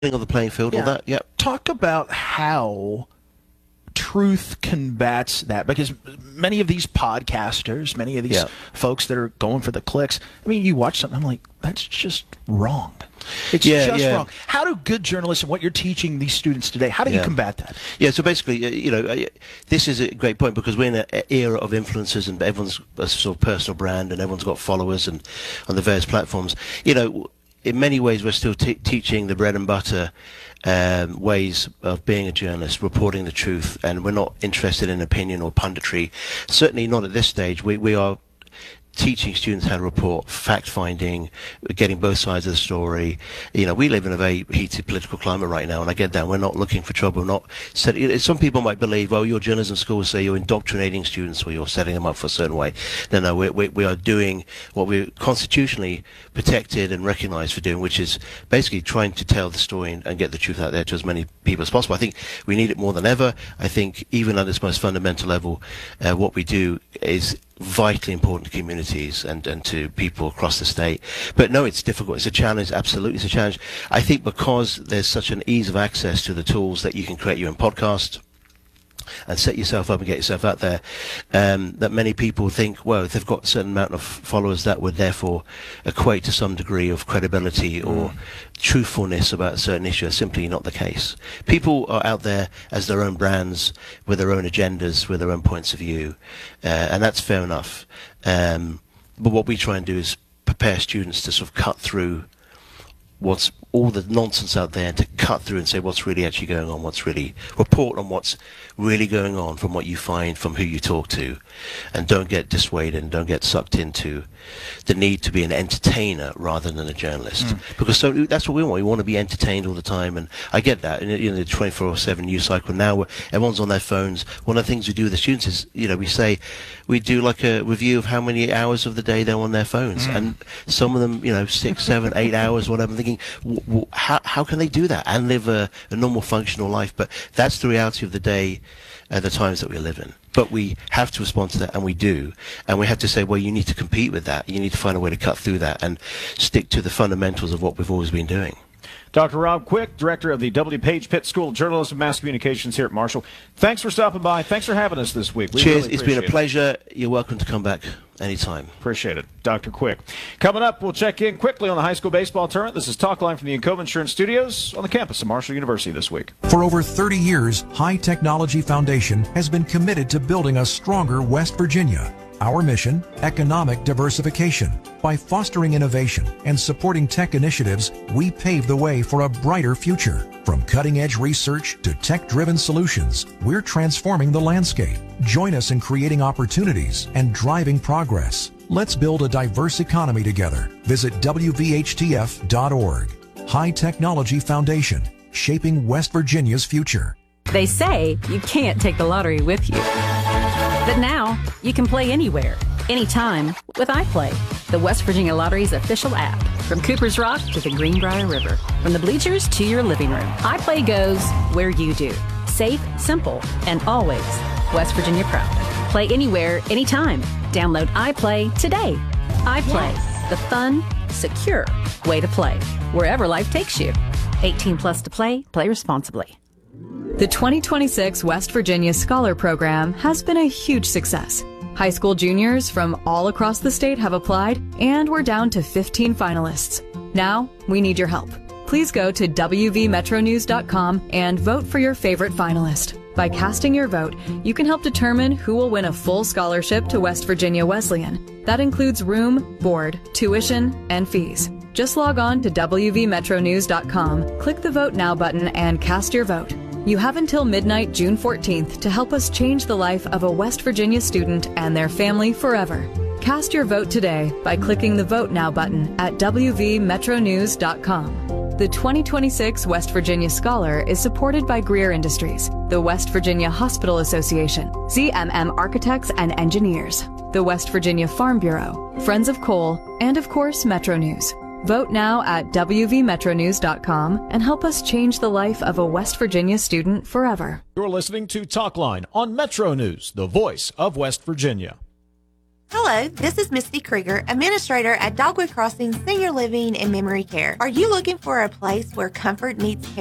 of the playing field, all that. Yep. Talk about how truth combats that, because many of these podcasters, many of these folks that are going for the clicks, I mean, you watch something, I'm like, that's just wrong. It's just wrong. How do good journalists and what you're teaching these students today, how do you combat that? Yeah, so basically, this is a great point, because we're in an era of influencers and everyone's a sort of personal brand and everyone's got followers and on the various platforms. In many ways, we're still teaching the bread and butter ways of being a journalist, reporting the truth, and we're not interested in opinion or punditry. Certainly not at this stage. We are teaching students how to report, fact-finding, getting both sides of the story. We live in a very heated political climate right now, and I get that. We're not looking for trouble. Some people might believe, well, your journalism schools say you're indoctrinating students or you're setting them up for a certain way. No, we are doing what we're constitutionally protected and recognized for doing, which is basically trying to tell the story and get the truth out there to as many people as possible. I think we need it more than ever. I think even at its most fundamental level, what we do is vitally important to communities and to people across the state. But no, it's difficult. It's a challenge. Absolutely, it's a challenge. I think because there's such an ease of access to the tools that you can create your own podcast and set yourself up and get yourself out there, that many people think, well, if they've got a certain amount of followers, that would therefore equate to some degree of credibility or truthfulness about a certain issue. Is simply not the case. People are out there as their own brands, with their own agendas, with their own points of view, and that's fair enough. But what we try and do is prepare students to sort of cut through what's all the nonsense out there, and to cut through and say what's really actually going on, report on what's really going on from what you find from who you talk to, and don't get dissuaded and don't get sucked into the need to be an entertainer rather than a journalist. Because that's what we want. We want to be entertained all the time, and I get that. In the 24/7 news cycle now, where everyone's on their phones, one of the things we do with the students is, we do like a review of how many hours of the day they're on their phones, and some of them, 6, 7, 8 hours, whatever. I'm thinking, how can they do that and live a normal functional life? But that's the reality of the day, the times that we live in. But we have to respond to that, and we do. And we have to say, well, you need to compete with that. You need to find a way to cut through that and stick to the fundamentals of what we've always been doing. Dr. Rob Quick, director of the W. Page Pitt School of Journalism and Mass Communications here at Marshall. Thanks for stopping by. Thanks for having us this week. Cheers. It's been a pleasure. You're welcome to come back anytime. Appreciate it. Dr. Quick. Coming up, we'll check in quickly on the high school baseball tournament. This is Talk Line from the Encova Insurance Studios on the campus of Marshall University this week. For over 30 years, High Technology Foundation has been committed to building a stronger West Virginia. Our mission, economic diversification. By fostering innovation and supporting tech initiatives, we pave the way for a brighter future. From cutting-edge research to tech-driven solutions, we're transforming the landscape. Join us in creating opportunities and driving progress. Let's build a diverse economy together. Visit WVHTF.org. High Technology Foundation, shaping West Virginia's future. They say you can't take the lottery with you. But now, you can play anywhere, anytime, with iPlay, the West Virginia Lottery's official app. From Cooper's Rock to the Greenbrier River, from the bleachers to your living room, iPlay goes where you do. Safe, simple, and always West Virginia proud. Play anywhere, anytime. Download iPlay today. iPlay, the fun, secure way to play, wherever life takes you. 18 plus to play responsibly. The 2026 West Virginia Scholar Program has been a huge success. High school juniors from all across the state have applied, and we're down to 15 finalists. Now, we need your help. Please go to wvmetronews.com and vote for your favorite finalist. By casting your vote, you can help determine who will win a full scholarship to West Virginia Wesleyan. That includes room, board, tuition, and fees. Just log on to wvmetronews.com, click the Vote Now button, and cast your vote. You have until midnight, June 14th, to help us change the life of a West Virginia student and their family forever. Cast your vote today by clicking the Vote Now button at wvmetronews.com. The 2026 West Virginia Scholar is supported by Greer Industries, the West Virginia Hospital Association, ZMM Architects and Engineers, the West Virginia Farm Bureau, Friends of Coal, and of course, Metro News. Vote now at wvmetronews.com and help us change the life of a West Virginia student forever. You're listening to Talk Line on Metro News, the voice of West Virginia. Hello, this is Misty Krieger, administrator at Dogwood Crossing Senior Living and Memory Care. Are you looking for a place where comfort meets care?